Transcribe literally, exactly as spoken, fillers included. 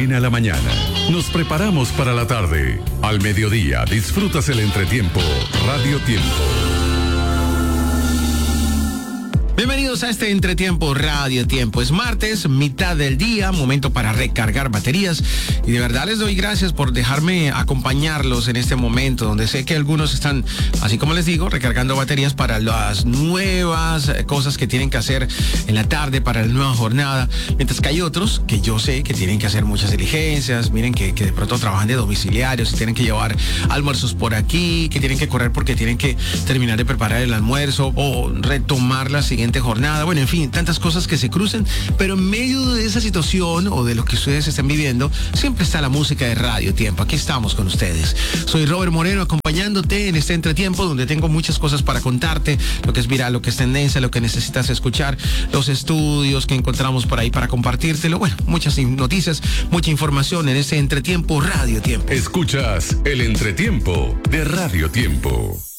termina la mañana. Nos preparamos para la tarde. Al mediodía disfrutas el entretiempo. Radio Tiempo. Bienvenidos a este entretiempo Radio Tiempo. Es martes, mitad del día, momento para recargar baterías. Y de verdad les doy gracias por dejarme acompañarlos en este momento, donde sé que algunos están, así como les digo, recargando baterías para las nuevas cosas que tienen que hacer en la tarde, para la nueva jornada. Mientras que hay otros que yo sé que tienen que hacer muchas diligencias. Miren que, que de pronto trabajan de domiciliarios y tienen que llevar almuerzos por aquí, que tienen que correr porque tienen que terminar de preparar el almuerzo o retomar la siguiente jornada, bueno, en fin, tantas cosas que se cruzan, pero en medio de esa situación o de lo que ustedes están viviendo, siempre está la música de Radio Tiempo. Aquí estamos con ustedes. Soy Robert Moreno, acompañándote en este entretiempo donde tengo muchas cosas para contarte, lo que es viral, lo que es tendencia, lo que necesitas escuchar, los estudios que encontramos por ahí para compartírtelo, bueno, muchas noticias, mucha información en este entretiempo Radio Tiempo. Escuchas el entretiempo de Radio Tiempo.